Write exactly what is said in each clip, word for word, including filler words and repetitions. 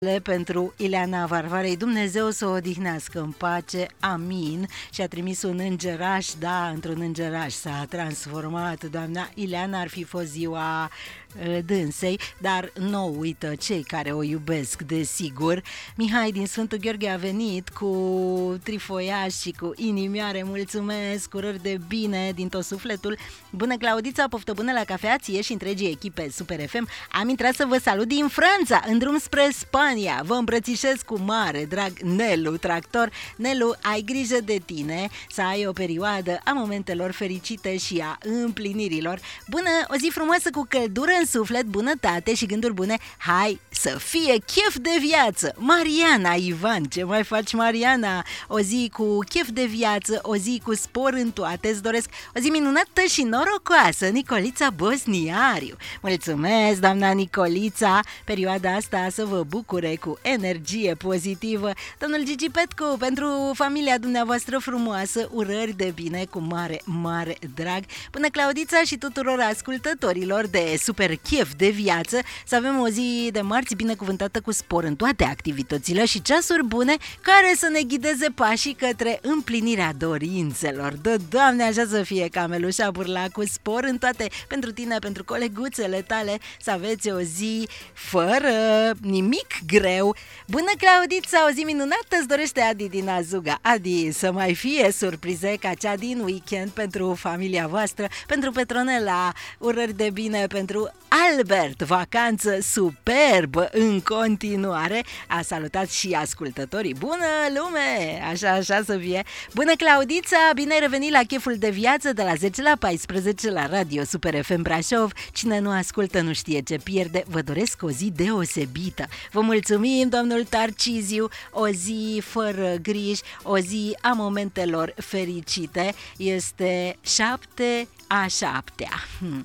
Pentru Ileana Varvarei, Dumnezeu să o odihnească în pace, amin. Și a trimis un îngeraș, da, într-un îngeraș s-a transformat doamna Ileana, ar fi fost ziua uh, dânsei, dar nu uită cei care o iubesc, desigur. Mihai din Sfântul Gheorghe a venit cu trifoiaș și cu inimioare, mulțumesc, urări de bine din tot sufletul. Bună Claudița, poftă bună la cafea ție și întregii echipe Super F M. Am intrat să vă salut din Franța, în drum spre Spania. Vă îmbrățișez cu mare drag, Nelu, tractor. Nelu, ai grijă de tine, să ai o perioadă a momentelor fericite și a împlinirilor. Bună, o zi frumoasă cu căldură în suflet, bunătate și gânduri bune. Hai să fie chef de viață. Mariana Ivan, ce mai faci, Mariana? O zi cu chef de viață, o zi cu spor în toate. Îți doresc o zi minunată și norocoasă, Nicolița Bosniariu. Mulțumesc, doamna Nicolița, perioada asta să vă bucure cu energie pozitivă. Domnul Gigi Petcu, pentru familia dumneavoastră frumoasă, urări de bine cu mare, mare drag. Până Claudița și tuturor ascultătorilor de Super Chef de Viață, să avem o zi de marți binecuvântată cu spor în toate activitățile și ceasuri bune care să ne ghideze pașii către împlinirea dorințelor. Dă, Doamne, așa să fie, Camelușa Burla, cu spor în toate, pentru tine, pentru coleguțele tale, să aveți o zi fără nimic greu. Bună Claudița, o zi minunată îți dorește Adi din Azuga. Adi, să mai fie surprize ca cea din weekend pentru familia voastră, pentru Petronela, urări de bine pentru Albert, vacanță superbă în continuare. A salutat și ascultătorii. Bună lume, așa, așa să fie. Bună Claudița, bine ai revenit la cheful de viață de la zece la paisprezece la Radio Super F M Brașov. Cine nu ascultă nu știe ce pierde. Vă doresc o zi deosebită. Vă mulțumim, domnul Tarciziu, o zi fără griji, o zi a momentelor fericite. Este șapte a șaptea. Hm.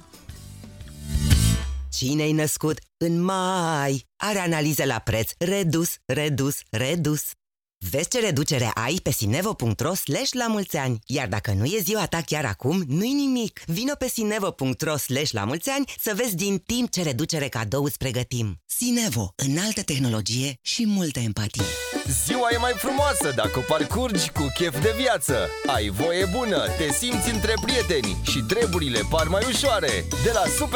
Cine-i născut în mai are analize la preț redus, redus, redus. Vezi ce reducere ai pe sinevo punct ro slash la mulți ani. Iar dacă nu e ziua ta chiar acum, nu-i nimic. Vino pe sinevo punct ro slash la mulți ani să vezi din timp ce reducere cadou îți pregătim. Sinevo, înaltă tehnologie și multă empatie. Ziua e mai frumoasă dacă o parcurgi cu chef de viață. Ai voie bună, te simți între prieteni și treburile par mai ușoare. De la Super